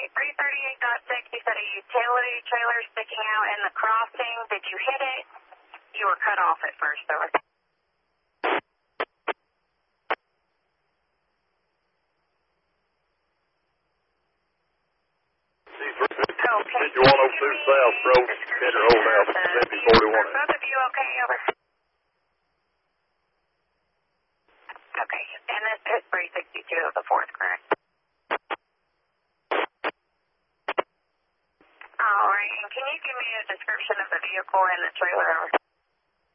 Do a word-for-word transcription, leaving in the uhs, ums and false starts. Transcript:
three thirty-eight point six, you said a utility trailer sticking out in the crossing. Did you hit it? You were cut off at first, over. Okay. fifty-one oh two South Road, Pedro Old House, fifty forty-one. Both of you okay, over? Okay, and this is three sixty-two of the fourth, correct? All right, and can you give me a description of the vehicle and the trailer, over?